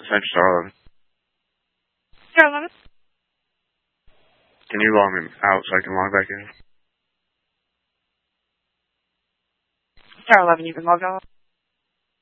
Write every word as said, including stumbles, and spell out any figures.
Essential Star eleven. Star eleven? Can you log me out so I can log back in? Star eleven, you can log out.